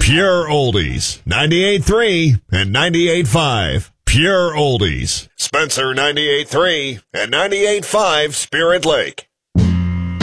Pure Oldies, 98.3 and 98.5. Pure Oldies. Spencer 98.3 and 98.5 Spirit Lake.